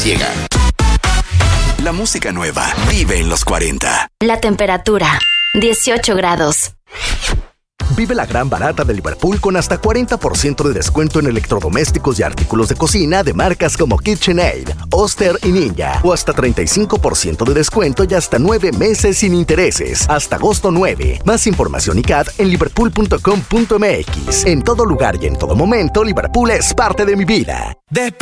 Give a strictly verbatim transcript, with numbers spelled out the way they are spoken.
Llega. La música nueva vive en los cuarenta. La temperatura, dieciocho grados. Vive la gran barata de Liverpool con hasta cuarenta por ciento de descuento en electrodomésticos y artículos de cocina de marcas como KitchenAid, Oster y Ninja. O hasta treinta y cinco por ciento de descuento y hasta nueve meses sin intereses. Hasta agosto nueve. Más información y C A D en liverpool punto com punto m x. En todo lugar y en todo momento, Liverpool es parte de mi vida.